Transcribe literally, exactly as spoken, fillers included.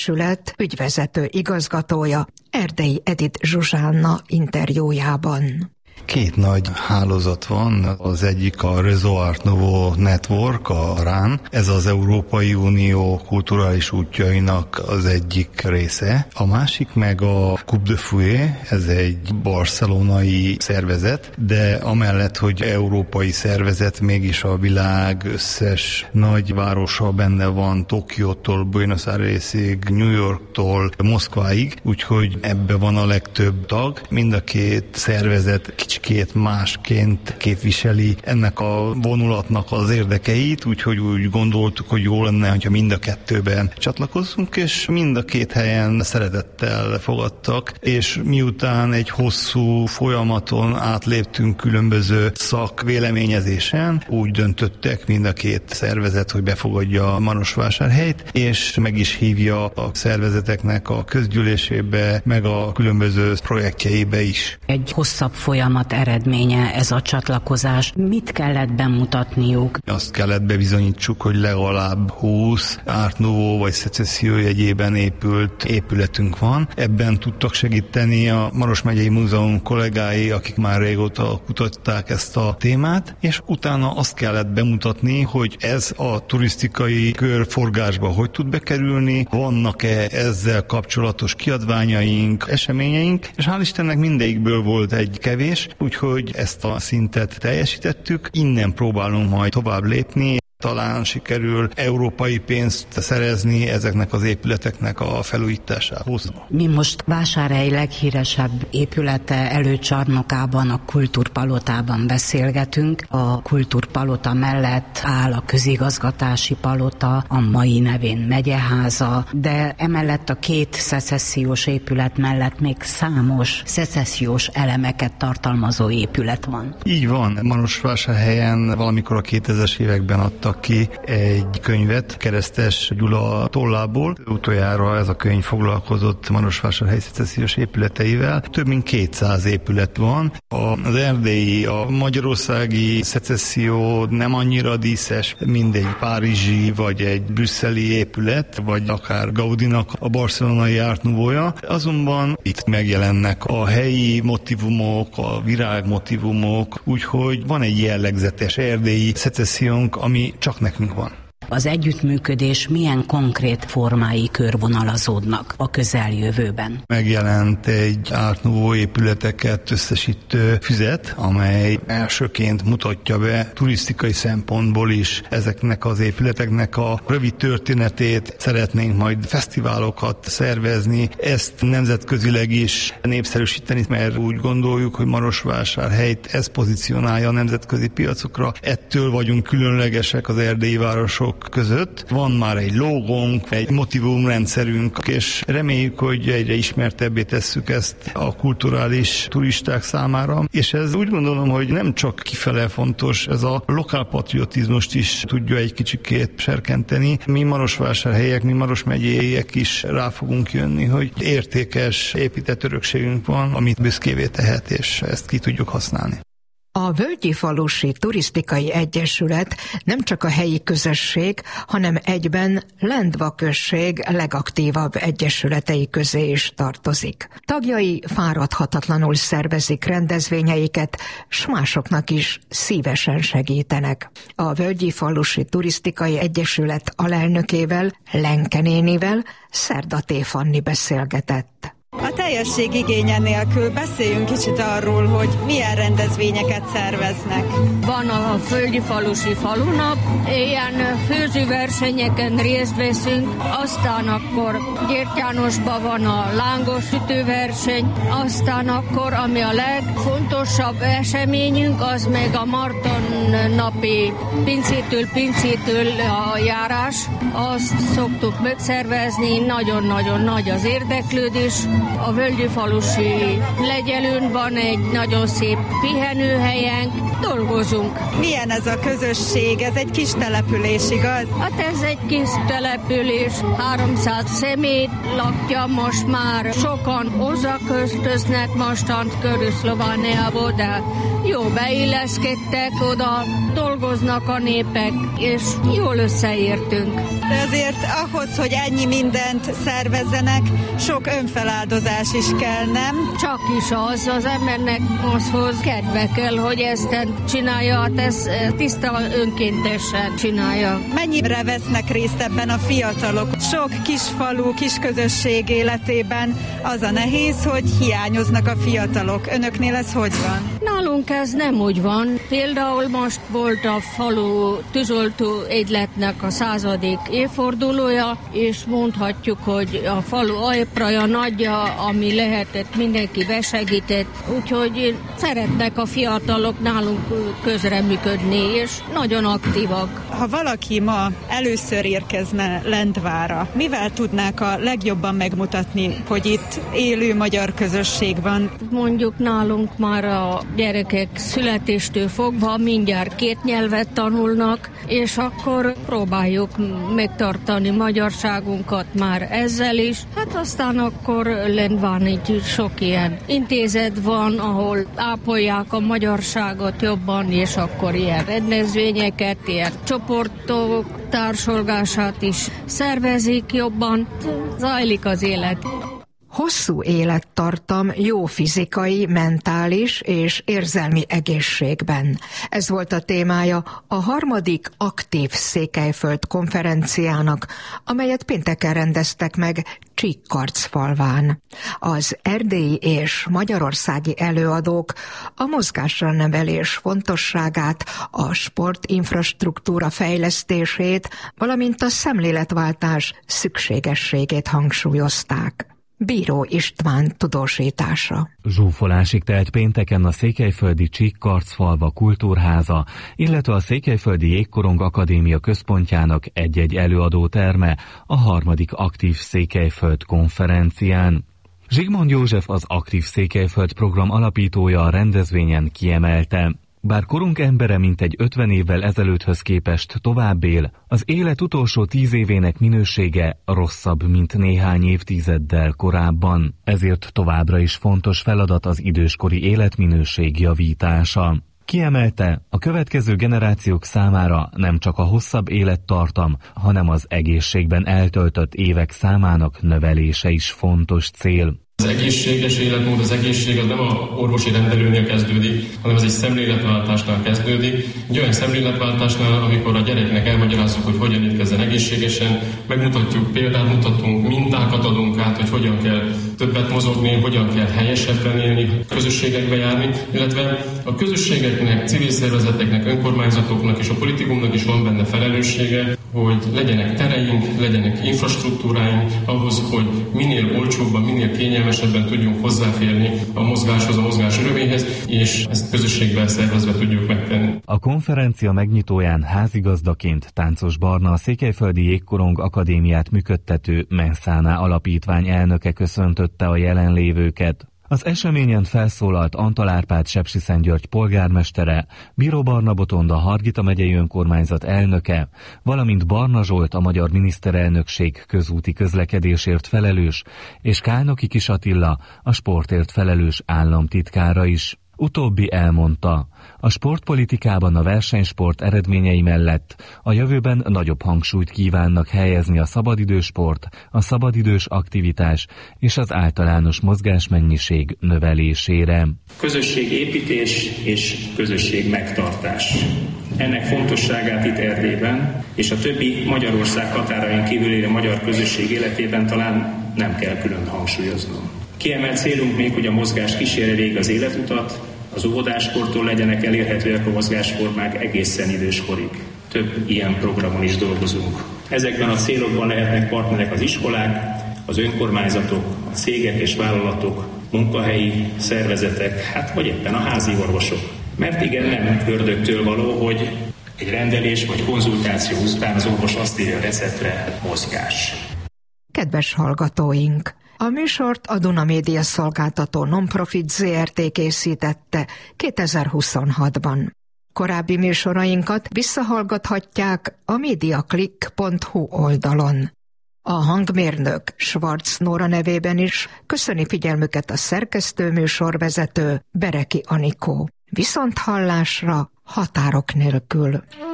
Egyesület ügyvezető igazgatója Erdei Edith Zsuzsánna interjújában. Két nagy hálózat van, az egyik a Réseau Art Nouveau Network, a rán. Ez az Európai Unió kulturális útjainak az egyik része. A másik meg a Coupe de Fouet, ez egy barcelonai szervezet, de amellett, hogy európai szervezet, mégis a világ összes nagy városa benne van, Tokiótól, Buenos Airesig, New Yorktól, Moszkváig, úgyhogy ebbe van a legtöbb tag. Mind a két szervezet kicsikét másként képviseli ennek a vonulatnak az érdekeit, úgyhogy úgy gondoltuk, hogy jó lenne, hogyha mind a kettőben csatlakozzunk, és mind a két helyen szeretettel fogadtak, és miután egy hosszú folyamaton átléptünk különböző szakvéleményezésen, úgy döntöttek mind a két szervezet, hogy befogadja Marosvásárhelyt, és meg is hívja a szervezeteknek a közgyűlésébe, meg a különböző projektjeibe is. Egy hosszabb folyamat eredménye ez a csatlakozás. Mit kellett bemutatniuk? Azt kellett bebizonyítsuk, hogy legalább húsz Art Nouveau vagy Szecesszió jegyében épült épületünk van. Ebben tudtak segíteni a Maros megyei múzeum kollégái, akik már régóta kutatták ezt a témát, és utána azt kellett bemutatni, hogy ez a turisztikai körforgásba hogy tud bekerülni, vannak-e ezzel kapcsolatos kiadványaink, eseményeink, és hál' Istennek mindegyikből volt egy kevés, úgyhogy ezt a szintet teljesítettük. Innen próbálunk majd tovább lépni. Talán sikerül európai pénzt szerezni ezeknek az épületeknek a felújításához. Mi most Vásárhely leghíresebb épülete előcsarnokában, a Kultúrpalotában beszélgetünk. A Kultúrpalota mellett áll a közigazgatási palota, a mai nevén megyeháza, de emellett a két szecessziós épület mellett még számos szecessziós elemeket tartalmazó épület van. Így van. Marosvásárhelyen valamikor a kétezres években adtak ki egy könyvet Keresztes Gyula tollából. Utoljára ez a könyv foglalkozott Marosvásárhely szecessziós épületeivel. Több mint kétszáz épület van. Az erdélyi, a magyarországi szecesszió nem annyira díszes, mint egy párizsi vagy egy brüsszeli épület, vagy akár Gaudinak a barcelonai Art Nouveau-ja. Azonban itt megjelennek a helyi motívumok, a virágmotívumok, úgyhogy van egy jellegzetes erdélyi szecessziónk, ami csak nekünk van. Az együttműködés milyen konkrét formái körvonalazódnak a közeljövőben? Megjelent egy Art Nouveau épületeket összesítő füzet, amely elsőként mutatja be turisztikai szempontból is ezeknek az épületeknek a rövid történetét. Szeretnénk majd fesztiválokat szervezni, ezt nemzetközileg is népszerűsíteni, mert úgy gondoljuk, hogy Marosvásárhelyt ez pozícionálja a nemzetközi piacokra. Ettől vagyunk különlegesek az erdélyi városok között. Van már egy logónk, egy motivumrendszerünk, és reméljük, hogy egyre ismertebbé tesszük ezt a kulturális turisták számára, és ez úgy gondolom, hogy nem csak kifele fontos, ez a lokálpatriotizmust is tudja egy kicsikét serkenteni. Mi Marosvásárhelyek, mi Maros megyéiek is rá fogunk jönni, hogy értékes épített örökségünk van, amit büszkévé tehet, és ezt ki tudjuk használni. A Völgyifalusi Turisztikai Egyesület nem csak a helyi közösség, hanem egyben Lendva község legaktívabb egyesületei közé is tartozik. Tagjai fáradhatatlanul szervezik rendezvényeiket, s másoknak is szívesen segítenek. A Völgyifalusi Turisztikai Egyesület alelnökével, Lenke nénivel Szerdaté Fanni beszélgetett. A teljesség igénye nélkül beszéljünk kicsit arról, hogy milyen rendezvényeket szerveznek. Van a Völgyifalusi falunap, ilyen főzőversenyeken részt veszünk, aztán akkor György Jánosban van a lángos sütőverseny, aztán akkor, ami a legfontosabb eseményünk, az meg a Marton napi pincétől pincétől a járás. Azt szoktuk megszervezni, nagyon-nagyon nagy az érdeklődés. a Völgyi Falusi Legyelőn van egy nagyon szép pihenőhelyenk, dolgozunk. Milyen ez a közösség? Ez egy kis település, igaz? Hát ez egy kis település, háromszáz személy lakja most már. Sokan oda-köztöznek mostant Körül-Szlovániából, de jó beilleszkedtek oda, dolgoznak a népek, és jól összeértünk. De azért ahhoz, hogy ennyi mindent szervezzenek, sok önfeláldozás is kell, nem? Csak is az, az embernek azhoz kedve kell, hogy ezt csinálja, hát ez tiszta önkéntesen csinálja. Mennyire vesznek részt ebben a fiatalok? Sok kis falu, kis közösség életében az a nehéz, hogy hiányoznak a fiatalok. Önöknél ez hogy van? Nálunk ez nem úgy van. Például most volt a falu tűzoltó egyletnek a századik évfordulója, és mondhatjuk, hogy a falu ajpraja nagyja, ami lehetett, mindenki besegített, úgyhogy szeretnek a fiatalok nálunk közreműködni, és nagyon aktívak. Ha valaki ma először érkezne Lendvára, mivel tudnák a legjobban megmutatni, hogy itt élő magyar közösség van? Mondjuk nálunk már a gyerekek születéstől fogva mindjárt két nyelvet tanulnak, és akkor próbáljuk megtartani magyarságunkat már ezzel is. Hát aztán akkor Lendván így sok ilyen intézet van, ahol ápolják a magyarságot jobban, és akkor ilyen rendezvényeket, ilyen csoportok társulgását is szervezik jobban. Zajlik az élet. Hosszú élettartam jó fizikai, mentális és érzelmi egészségben. Ez volt a témája a harmadik aktív Székelyföld konferenciának, amelyet pénteken rendeztek meg Csíkkarcfalván. Az erdélyi és magyarországi előadók a mozgásra nevelés fontosságát, a sportinfrastruktúra fejlesztését, valamint a szemléletváltás szükségességét hangsúlyozták. Bíró István tudósítása. Zsúfolásig telt pénteken a székelyföldi Csíkkarcfalva kultúrháza, illetve a Székelyföldi Jégkorong Akadémia központjának egy-egy előadóterme a harmadik aktív Székelyföld konferencián. Zsigmond József, az Aktív Székelyföld program alapítója, a rendezvényen kiemelte: bár korunk embere mintegy ötven évvel ezelőtthöz képest tovább él, az élet utolsó tíz évének minősége rosszabb, mint néhány évtizeddel korábban. Ezért továbbra is fontos feladat az időskori életminőség javítása. Kiemelte, a következő generációk számára nem csak a hosszabb élettartam, hanem az egészségben eltöltött évek számának növelése is fontos cél. Az egészséges életmód, az egészség az nem a orvosi rendelőnél kezdődik, hanem ez egy szemléletváltásnál kezdődik. Egy olyan szemléletváltásnál, amikor a gyereknek elmagyarázzuk, hogy hogyan étkezzen egészségesen, megmutatjuk, példát mutatunk, mintákat adunk át, hogy hogyan kell többet mozogni, hogyan kell helyesebben élni, közösségekbe járni, illetve a közösségeknek, civil szervezeteknek, önkormányzatoknak és a politikumnak is van benne felelőssége, hogy legyenek tereink, legyenek infrastruktúráink ahhoz, hogy minél olcsóbban, minél kényelmesebben tudjunk hozzáférni a mozgáshoz, a mozgás öröméhez, és ezt közösségben szervezve tudjuk megtenni. A konferencia megnyitóján házigazdaként Táncos Barna, a Székelyföldi Jégkorong Akadémiát működtető Menszáná Alapítvány elnöke köszöntötte a jelenlévőket. Az eseményen felszólalt Antal Árpád Sepsiszentgyörgy polgármestere, Bíró Barna Botond, a Hargita megyei önkormányzat elnöke, valamint Barna Zsolt, a magyar miniszterelnökség közúti közlekedésért felelős, és Kálnoki Kis Attila, a sportért felelős államtitkára is. Utóbbi elmondta, a sportpolitikában a versenysport eredményei mellett a jövőben nagyobb hangsúlyt kívánnak helyezni a szabadidősport, a szabadidős aktivitás és az általános mozgásmennyiség növelésére. Közösségépítés és közösség megtartás. Ennek fontosságát itt Erdélyben és a többi Magyarország határain kívül élő magyar közösség életében talán nem kell külön hangsúlyoznom. Kiemelt célunk még, hogy a mozgás kísérje végig az életutat, az óvodáskortól legyenek elérhetőek a mozgásformák egészen időskorig. Több ilyen programon is dolgozunk. Ezekben a célokban lehetnek partnerek az iskolák, az önkormányzatok, a cégek és vállalatok, munkahelyi szervezetek, hát vagy éppen a házi orvosok. Mert igen, nem ördögtől való, hogy egy rendelés vagy konzultáció után az orvos azt írja a receptre: mozgás. Kedves hallgatóink! A műsort a Duna Média Szolgáltató Nonprofit zé er té készítette kétezer-huszonhatban. Korábbi műsorainkat visszahallgathatják a mediaclick pont hu oldalon. A hangmérnök Schwarz Nóra nevében is köszöni figyelmüket a szerkesztő műsorvezető Bereki Anikó. Viszonthallásra határok nélkül.